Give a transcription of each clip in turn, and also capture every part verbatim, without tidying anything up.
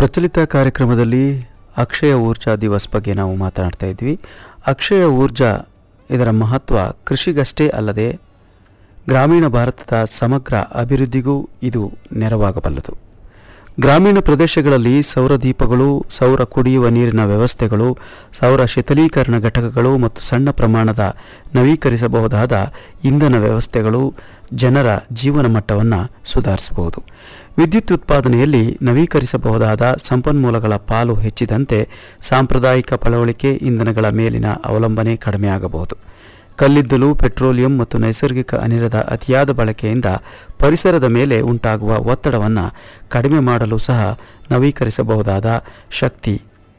ಪ್ರಚಲಿತ ಕಾರ್ಯಕ್ರಮದಲ್ಲಿ ಅಕ್ಷಯ ಊರ್ಜಾ ದಿವಸ್ ಬಗ್ಗೆ ನಾವು ಮಾತನಾಡ್ತಾ ಇದ್ವಿ. ಅಕ್ಷಯ ಊರ್ಜಾ ಇದರ ಮಹತ್ವ ಕೃಷಿಗಷ್ಟೇ ಅಲ್ಲದೆ ಗ್ರಾಮೀಣ ಭಾರತದ ಸಮಗ್ರ ಅಭಿವೃದ್ಧಿಗೂ ಇದು ನೆರವಾಗಬಲ್ಲದು. ಗ್ರಾಮೀಣ ಪ್ರದೇಶಗಳಲ್ಲಿ ಸೌರ ದೀಪಗಳು, ಸೌರ ಕುಡಿಯುವ ನೀರಿನ ವ್ಯವಸ್ಥೆಗಳು, ಸೌರ ಶೀತಲೀಕರಣ ಘಟಕಗಳು ಮತ್ತು ಸಣ್ಣ ಪ್ರಮಾಣದ ನವೀಕರಿಸಬಹುದಾದ ಇಂಧನ ವ್ಯವಸ್ಥೆಗಳು ಜನರ ಜೀವನ ಮಟ್ಟವನ್ನು ಸುಧಾರಿಸಬಹುದು. ವಿದ್ಯುತ್ ಉತ್ಪಾದನೆಯಲ್ಲಿ ನವೀಕರಿಸಬಹುದಾದ ಸಂಪನ್ಮೂಲಗಳ ಪಾಲು ಹೆಚ್ಚಿದಂತೆ ಸಾಂಪ್ರದಾಯಿಕ ಪಳವಳಿಕೆ ಇಂಧನಗಳ ಮೇಲಿನ ಅವಲಂಬನೆ ಕಡಿಮೆಯಾಗಬಹುದು. ಕಲ್ಲಿದ್ದಲು, ಪೆಟ್ರೋಲಿಯಂ ಮತ್ತು ನೈಸರ್ಗಿಕ ಅನಿಲದ ಅತಿಯಾದ ಬಳಕೆಯಿಂದ ಪರಿಸರದ ಮೇಲೆ ಉಂಟಾಗುವ ಒತ್ತಡವನ್ನು ಕಡಿಮೆ ಮಾಡಲು ಸಹ ನವೀಕರಿಸಬಹುದಾದ ಶಕ್ತಿ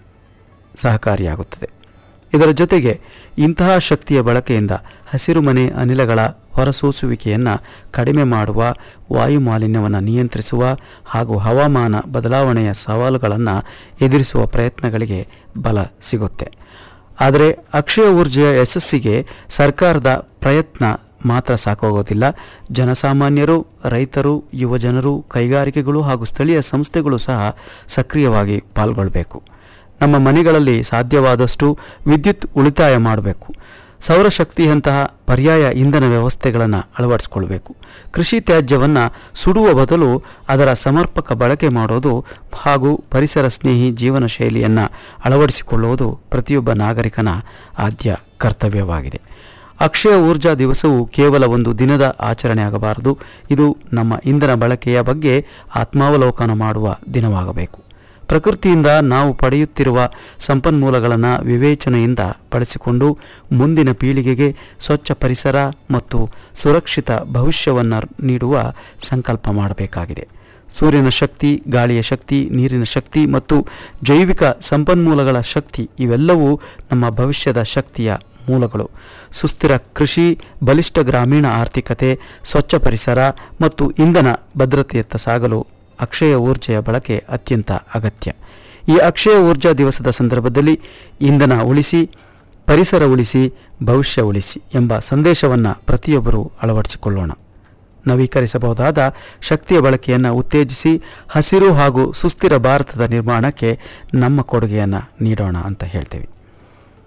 ಸಹಕಾರಿಯಾಗುತ್ತದೆ. ಇದರ ಜೊತೆಗೆ ಇಂತಹ ಶಕ್ತಿಯ ಬಳಕೆಯಿಂದ ಹಸಿರುಮನೆ ಅನಿಲಗಳ ಹೊರಸೂಸುವಿಕೆಯನ್ನು ಕಡಿಮೆ ಮಾಡುವ, ವಾಯು ಮಾಲಿನ್ಯವನ್ನು ನಿಯಂತ್ರಿಸುವ ಹಾಗೂ ಹವಾಮಾನ ಬದಲಾವಣೆಯ ಸವಾಲುಗಳನ್ನು ಎದುರಿಸುವ ಪ್ರಯತ್ನಗಳಿಗೆ ಬಲ ಸಿಗುತ್ತೆ. ಆದರೆ ಅಕ್ಷಯ ಊರ್ಜೆಯ ಯಶಸ್ಸಿಗೆ ಸರ್ಕಾರದ ಪ್ರಯತ್ನ ಮಾತ್ರ ಸಾಕಾಗೋದಿಲ್ಲ. ಜನಸಾಮಾನ್ಯರು, ರೈತರು, ಯುವಜನರು, ಕೈಗಾರಿಕೆಗಳು ಹಾಗೂ ಸ್ಥಳೀಯ ಸಂಸ್ಥೆಗಳು ಸಹ ಸಕ್ರಿಯವಾಗಿ ಪಾಲ್ಗೊಳ್ಳಬೇಕು. ನಮ್ಮ ಮನೆಗಳಲ್ಲಿ ಸಾಧ್ಯವಾದಷ್ಟು ವಿದ್ಯುತ್ ಉಳಿತಾಯ ಮಾಡಬೇಕು. ಸೌರಶಕ್ತಿಯಂತಹ ಪರ್ಯಾಯ ಇಂಧನ ವ್ಯವಸ್ಥೆಗಳನ್ನು ಅಳವಡಿಸಿಕೊಳ್ಬೇಕು. ಕೃಷಿ ತ್ಯಾಜ್ಯವನ್ನು ಸುಡುವ ಬದಲು ಅದರ ಸಮರ್ಪಕ ಬಳಕೆ ಮಾಡೋದು ಹಾಗೂ ಪರಿಸರ ಸ್ನೇಹಿ ಜೀವನ ಶೈಲಿಯನ್ನು ಅಳವಡಿಸಿಕೊಳ್ಳುವುದು ಪ್ರತಿಯೊಬ್ಬ ನಾಗರಿಕನ ಆದ್ಯ ಕರ್ತವ್ಯವಾಗಿದೆ. ಅಕ್ಷಯ ಊರ್ಜಾ ದಿವಸವು ಕೇವಲ ಒಂದು ದಿನದ ಆಚರಣೆ ಆಗಬಾರದು. ಇದು ನಮ್ಮ ಇಂಧನ ಬಳಕೆಯ ಬಗ್ಗೆ ಆತ್ಮಾವಲೋಕನ ಮಾಡುವ ದಿನವಾಗಬೇಕು. ಪ್ರಕೃತಿಯಿಂದ ನಾವು ಪಡೆಯುತ್ತಿರುವ ಸಂಪನ್ಮೂಲಗಳನ್ನು ವಿವೇಚನೆಯಿಂದ ಬಳಸಿಕೊಂಡು ಮುಂದಿನ ಪೀಳಿಗೆಗೆ ಸ್ವಚ್ಛ ಪರಿಸರ ಮತ್ತು ಸುರಕ್ಷಿತ ಭವಿಷ್ಯವನ್ನು ನೀಡುವ ಸಂಕಲ್ಪ ಮಾಡಬೇಕಾಗಿದೆ. ಸೂರ್ಯನ ಶಕ್ತಿ, ಗಾಳಿಯ ಶಕ್ತಿ, ನೀರಿನ ಶಕ್ತಿ ಮತ್ತು ಜೈವಿಕ ಸಂಪನ್ಮೂಲಗಳ ಶಕ್ತಿ ಇವೆಲ್ಲವೂ ನಮ್ಮ ಭವಿಷ್ಯದ ಶಕ್ತಿಯ ಮೂಲಗಳು. ಸುಸ್ಥಿರ ಕೃಷಿ, ಬಲಿಷ್ಠ ಗ್ರಾಮೀಣ ಆರ್ಥಿಕತೆ, ಸ್ವಚ್ಛ ಪರಿಸರ ಮತ್ತು ಇಂಧನ ಭದ್ರತೆಯತ್ತ ಸಾಗಲು ಅಕ್ಷಯ ಊರ್ಜೆಯ ಬಳಕೆ ಅತ್ಯಂತ ಅಗತ್ಯ. ಈ ಅಕ್ಷಯ ಊರ್ಜಾ ದಿವಸದ ಸಂದರ್ಭದಲ್ಲಿ ಇಂಧನ ಉಳಿಸಿ, ಪರಿಸರ ಉಳಿಸಿ, ಭವಿಷ್ಯ ಉಳಿಸಿ ಎಂಬ ಸಂದೇಶವನ್ನು ಪ್ರತಿಯೊಬ್ಬರೂ ಅಳವಡಿಸಿಕೊಳ್ಳೋಣ. ನವೀಕರಿಸಬಹುದಾದ ಶಕ್ತಿಯ ಬಳಕೆಯನ್ನು ಉತ್ತೇಜಿಸಿ ಹಸಿರು ಹಾಗೂ ಸುಸ್ಥಿರ ಭಾರತದ ನಿರ್ಮಾಣಕ್ಕೆ ನಮ್ಮ ಕೊಡುಗೆಯನ್ನು ನೀಡೋಣ ಅಂತ ಹೇಳ್ತೇವೆ.